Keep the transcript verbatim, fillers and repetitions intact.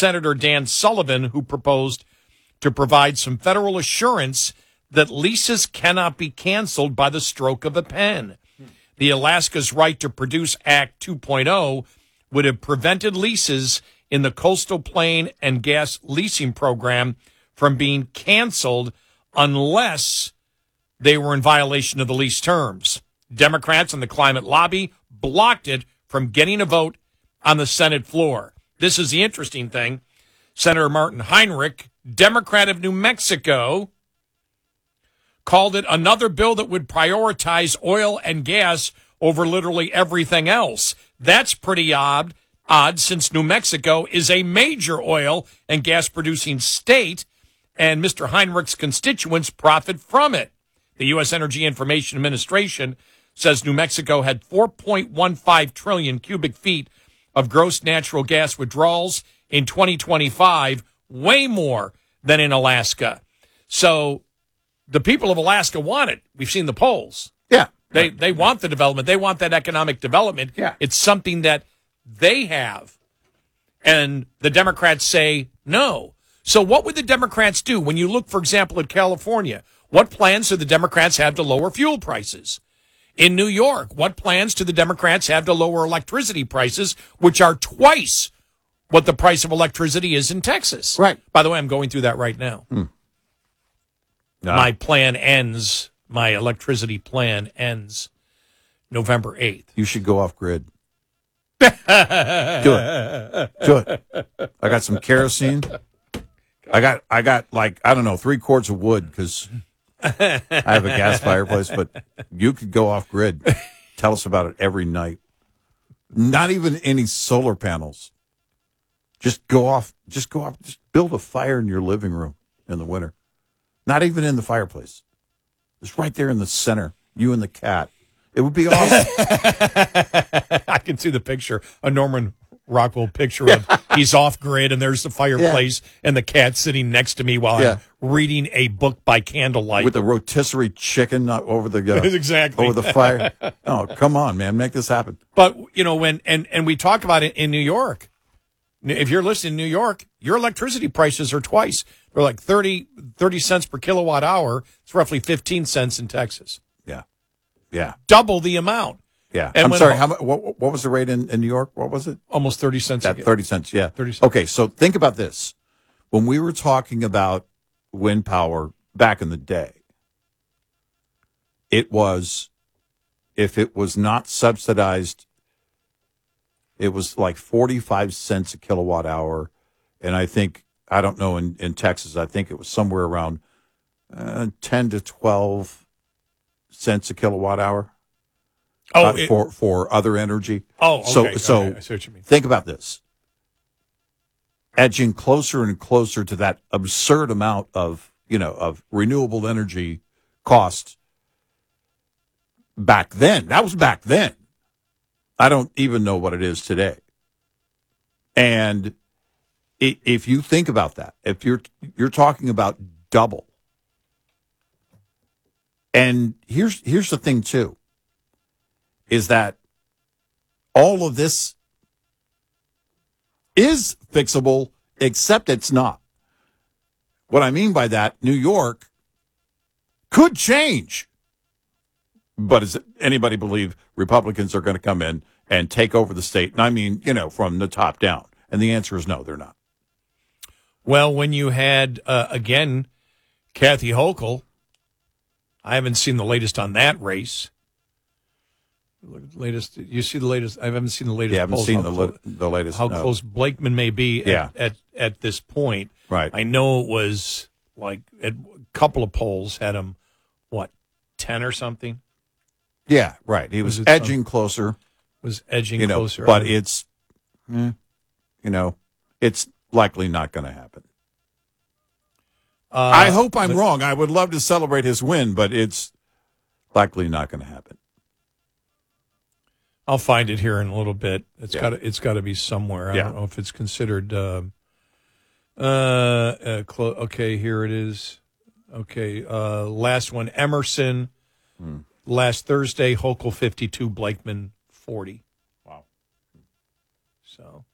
Senator Dan Sullivan, who proposed to provide some federal assurance that leases cannot be canceled by the stroke of a pen. The Alaska's Right to Produce Act two point oh would have prevented leases in the Coastal Plain and Gas Leasing Program from being canceled unless they were in violation of the lease terms. Democrats and the climate lobby blocked it from getting a vote on the Senate floor. This is the interesting thing. Senator Martin Heinrich, Democrat of New Mexico, called it another bill that would prioritize oil and gas over literally everything else. That's pretty odd, odd since New Mexico is a major oil and gas producing state, and Mister Heinrich's constituents profit from it. The U S Energy Information Administration says New Mexico had four point one five trillion cubic feet of gross natural gas withdrawals in twenty twenty-five, way more than in Alaska. So the people of Alaska want it. We've seen the polls. Yeah. They they want the development. They want that economic development. Yeah. It's something that they have. And the Democrats say no. So what would the Democrats do when you look, for example, at California? What plans do the Democrats have to lower fuel prices? In New York, what plans do the Democrats have to lower electricity prices, which are twice what the price of electricity is in Texas? Right. By the way, I'm going through that right now. Hmm. No. My plan ends, my electricity plan ends November eighth. You should go off grid. Do it. Do it. I got some kerosene. I got, I got like, I don't know, three quarts of wood because I have a gas fireplace, but you could go off grid. Tell us about it every night. Not even any solar panels. Just go off, just go off, just build a fire in your living room in the winter. Not even in the fireplace. It's right there in the center, you and the cat. It would be awesome. I can see the picture, a Norman Rockwell picture of he's off grid and there's the fireplace yeah. and the cat sitting next to me while yeah. I'm reading a book by candlelight. With the rotisserie chicken over the uh, exactly over the fire. Oh, come on, man, make this happen. But, you know, when and, and we talk about it in New York. If you're listening in New York, your electricity prices are twice. They're like thirty, thirty cents per kilowatt hour. It's roughly fifteen cents in Texas. Yeah. Yeah. Double the amount. Yeah. And I'm sorry, how, what, what was the rate in, in New York? What was it? Almost thirty cents. That thirty cents, yeah. thirty cents. Okay, so think about this. When we were talking about wind power back in the day, it was, if it was not subsidized, it was like forty-five cents a kilowatt hour. And I think, I don't know, in, in Texas, I think it was somewhere around uh, ten to twelve cents a kilowatt hour. Oh, uh, it, for, for other energy. Oh, okay. So, so okay, I see what you mean. Think about this. Edging closer and closer to that absurd amount of, you know, of renewable energy costs back then. That was back then. I don't even know what it is today. And if you think about that, if you're you're talking about double. And here's here's the thing too, is that all of this is fixable, except it's not. What I mean by that, New York could change. But does anybody believe Republicans are going to come in and take over the state? And I mean, you know, from the top down. And the answer is no, they're not. Well, when you had, uh, again, Kathy Hochul, I haven't seen the latest on that race. Latest, you see the latest? I haven't seen the latest. Yeah, I haven't polls, seen the, close, the latest. How no. close Blakeman may be yeah. at, at, at this point. Right. I know it was like a couple of polls had him, what, ten or something? Yeah, right. He was, was edging some, closer. Was edging you know, closer. But it's, eh, you know, it's likely not going to happen. Uh, I hope I'm but, wrong. I would love to celebrate his win, but it's likely not going to happen. I'll find it here in a little bit. It's yeah. got it's got to be somewhere. I yeah. don't know if it's considered. Uh, uh, uh clo- okay, here it is. Okay, uh, last one, Emerson. Hmm. Last Thursday, Hochul fifty-two, Blakeman forty. Wow. So